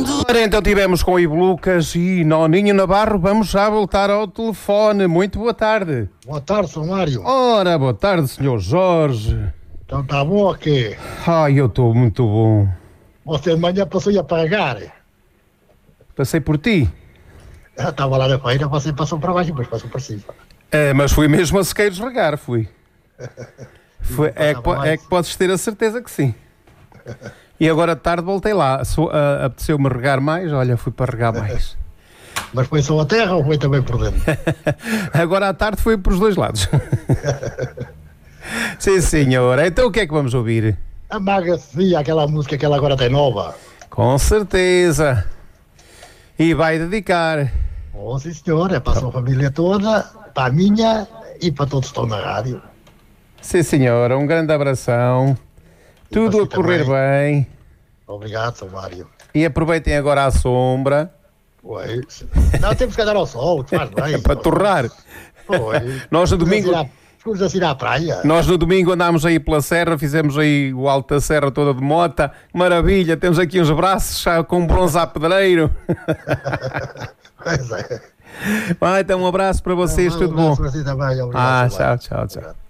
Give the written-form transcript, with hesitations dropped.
Ora, então tivemos com o Ivo Lucas e Noninho Navarro. Vamos já voltar ao telefone. Muito boa tarde. Boa tarde, Sr. Mário. Ora, boa tarde, Sr. Jorge. Então está bom aqui? Ai, eu estou muito bom. Você de manhã passou a pagar. Passei por ti. Eu estava lá na feira, você passou para baixo, depois passou para cima. É, mas fui mesmo a Sequeiros regar, fui. É que podes ter a certeza que sim. E agora de tarde voltei lá. Apeteceu-me regar mais, olha, fui para regar mais. Mas foi só a terra ou foi também por dentro? Agora à tarde foi para os dois lados. Sim, senhor. Então o que é que vamos ouvir? A Maga Sofia, aquela música que ela agora tem nova. Com certeza. E vai dedicar. Oh, sim, senhor. É para a sua família toda, para a minha e para todos que estão na rádio. Sim, senhora. Um grande abração. Tudo a correr bem. Obrigado, Sr. Mário. E aproveitem agora a sombra. Pois. Não, temos que andar ao sol, que faz bem. É para torrar. Pois. Nós no domingo... Fomos assim à praia. Nós no domingo andámos aí pela serra, fizemos aí o alto da serra toda de mota. Maravilha, temos aqui uns braços já com bronze a pedreiro. Pois é. Vai, então um abraço para vocês, tudo bom? Um abraço para si também, obrigado. Tchau, tchau, tchau.